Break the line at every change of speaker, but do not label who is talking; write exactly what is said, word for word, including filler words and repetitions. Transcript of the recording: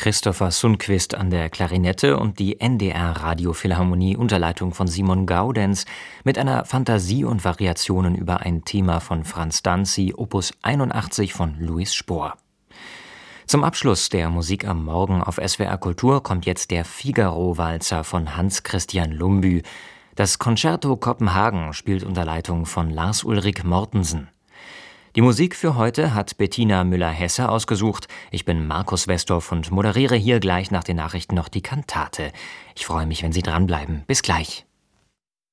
Christopher Sundquist an der Klarinette und die N D R Radiophilharmonie unter Leitung von Simon Gaudenz mit einer Fantasie und Variationen über ein Thema von Franz Danzi, Opus einundachtzig von Louis Spohr. Zum Abschluss der Musik am Morgen auf S W R Kultur kommt jetzt der Figaro-Walzer von Hans Christian Lumbü. Das Concerto Kopenhagen spielt unter Leitung von Lars-Ulrik Mortensen. Die Musik für heute hat Bettina Müller-Hesse ausgesucht. Ich bin Markus Westorf und moderiere hier gleich nach den Nachrichten noch die Kantate. Ich freue mich, wenn Sie dranbleiben. Bis gleich.